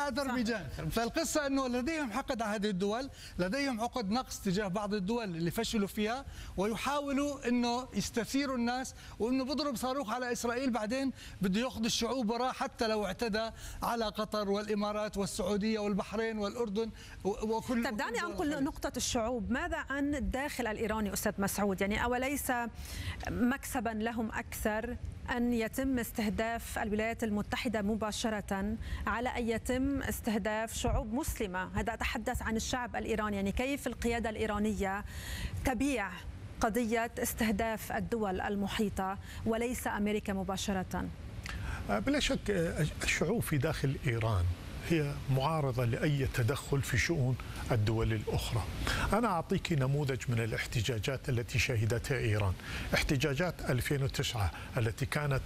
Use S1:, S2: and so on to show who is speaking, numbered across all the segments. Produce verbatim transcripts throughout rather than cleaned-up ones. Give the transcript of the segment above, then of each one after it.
S1: أذربيجان. فالقصة أنه لديهم حقد على هذه الدول، لديهم عقد نقص تجاه بعض الدول اللي فشلوا فيها، ويحاولوا أنه يستثيروا الناس، وأنه بضرب صاروخ على إسرائيل بعدين بده يأخذ الشعوب وراه، حتى لو اعتدى على قطر والإمارات والسعودية والبحرين والأردن وكل.
S2: طيب دعني أنقل نقطة الشعوب. ماذا عن الداخل الإيراني أستاذ مسعود؟ يعني أوليس مكسبا لهم أكثر أن يتم استهداف الولايات المتحدة مباشرة على أن يتم استهداف شعوب مسلمة؟ هذا أتحدث عن الشعب الإيراني. يعني كيف القيادة الإيرانية تبيع قضية استهداف الدول المحيطة وليس أمريكا مباشرة؟
S3: بلا شك الشعوب في داخل إيران هي معارضة لأي تدخل في شؤون الدول الأخرى. أنا أعطيك نموذج من الاحتجاجات التي شهدتها إيران. احتجاجات ألفين وتسعة التي كانت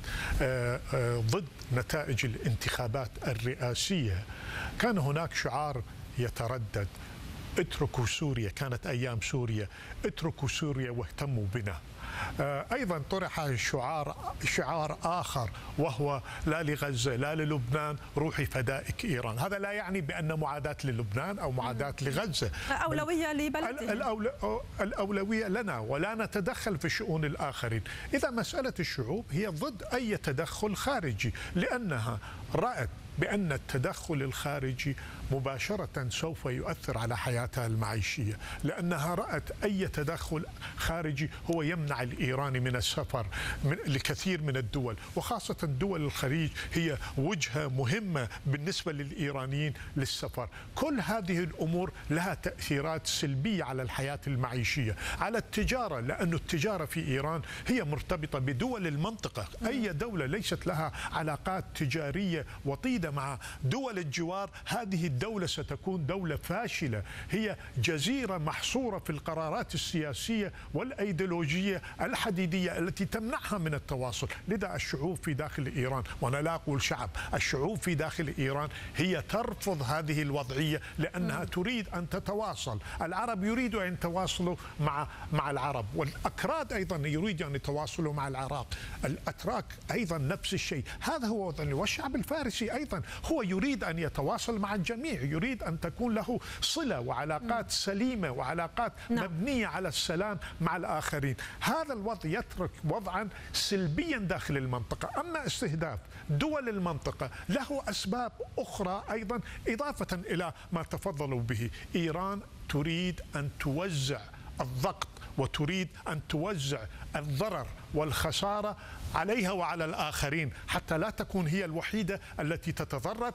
S3: ضد نتائج الانتخابات الرئاسية، كان هناك شعار يتردد: اتركوا سوريا، كانت أيام سوريا، اتركوا سوريا واهتموا بنا. أيضا طرح شعار شعار آخر وهو: لا لغزة لا للبنان، روحي فدائك إيران. هذا لا يعني بأن معاداة للبنان أو معاداة لغزة،
S2: أولوية لبلدنا،
S3: الأولوية لنا ولا نتدخل في شؤون الآخرين. إذا مسألة الشعوب هي ضد أي تدخل خارجي، لأنها رأت بأن التدخل الخارجي مباشرة سوف يؤثر على حياتها المعيشية، لأنها رأت أي تدخل خارجي هو يمنع الإيراني من السفر من لكثير من الدول، وخاصة دول الخليج هي وجهة مهمة بالنسبة للإيرانيين للسفر. كل هذه الأمور لها تأثيرات سلبية على الحياة المعيشية، على التجارة، لأن التجارة في إيران هي مرتبطة بدول المنطقة. أي دولة ليست لها علاقات تجارية وطيدة مع دول الجوار، هذه الدولة ستكون دولة فاشلة، هي جزيرة محصورة في القرارات السياسية والأيديولوجية الحديدية التي تمنعها من التواصل. لذا الشعوب في داخل إيران، وأنا لا أقول شعب، الشعوب في داخل إيران هي ترفض هذه الوضعية، لأنها تريد أن تتواصل. العرب يريدوا أن يتواصلوا مع مع العرب، والأكراد أيضا يريدوا أن يتواصلوا مع العراق، الأتراك أيضا نفس الشيء. هذا هو وطني. والشعب الفارسي أيضا هو يريد أن يتواصل مع الجميع، يريد أن تكون له صلة وعلاقات سليمة وعلاقات نعم. مبنية على السلام مع الآخرين. هذا الوضع يترك وضعا سلبيا داخل المنطقة. أما استهداف دول المنطقة له أسباب أخرى أيضا إضافة إلى ما تفضلوا به. إيران تريد أن توزع الضغط وتريد أن توزع الضرر والخسارة عليها وعلى الآخرين، حتى لا تكون هي الوحيدة التي تتضرر،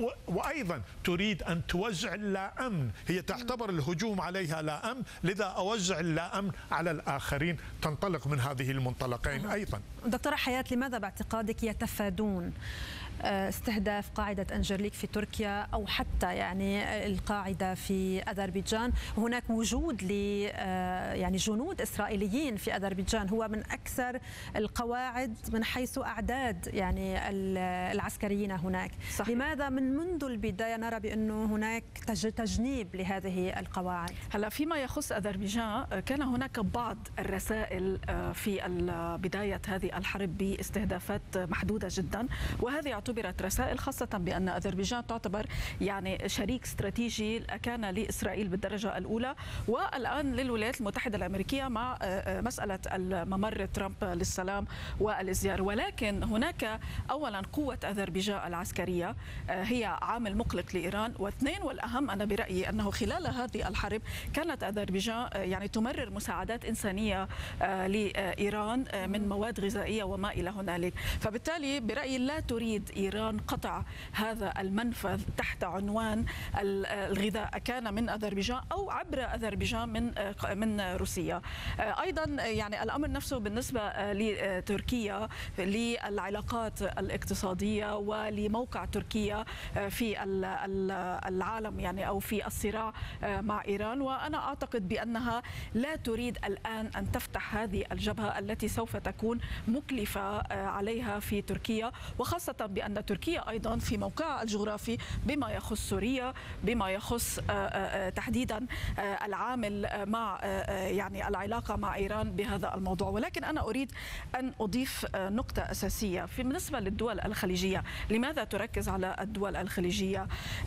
S3: وأيضا تريد أن توزع اللا أمن. هي تعتبر الهجوم عليها لا أمن، لذا أوزع اللا أمن على الآخرين. تنطلق من هذه المنطلقين أيضا.
S2: دكتورة حياة، لماذا باعتقادك يتفادون استهداف قاعدة أنجرليك في تركيا أو حتى يعني القاعدة في أذربيجان؟ هناك وجود ل يعني جنود إسرائيليين في أذربيجان، هو من أكثر القواعد من حيث أعداد يعني العسكريين هناك. صحيح. لماذا من منذ البداية نرى بأنه هناك تجنيب لهذه القواعد؟
S4: هلا فيما يخص أذربيجان، كان هناك بعض الرسائل في بداية هذه الحرب باستهدافات محدودة جدا، وهذه اعتبرت رسائل، خاصة بأن أذربيجان تعتبر يعني شريك استراتيجي كان لإسرائيل بالدرجة الأولى، والآن للولايات المتحدة الأمريكية مع مسألة ممر ترامب للسلام والازدهار. ولكن هناك أولا قوة أذربيجان العسكرية هي عامل مقلق لإيران، واثنين والأهم أنا برأيي أنه خلال هذه الحرب كانت أذربيجان يعني تمرر مساعدات إنسانية لإيران من مواد غذائية وما إلى هنالك. فبالتالي برأيي لا تريد إيران قطع هذا المنفذ تحت عنوان الغذاء، كان من أذربيجان أو عبر أذربيجان من من روسيا. أيضا يعني الأمر نفسه بالنسبة لتركيا للعلاقات الاقتصادية ولموقع تركيا في العالم يعني أو في الصراع مع إيران، وأنا أعتقد بأنها لا تريد الآن أن تفتح هذه الجبهة التي سوف تكون مكلفة عليها في تركيا، وخاصة بأن تركيا أيضا في موقعها الجغرافي بما يخص سوريا، بما يخص تحديدا العامل مع يعني العلاقة مع إيران بهذا الموضوع. ولكن أنا أريد أن أضيف نقطة أساسية في بالنسبة للدول الخليجية. لماذا تركز على الدول الخليجية؟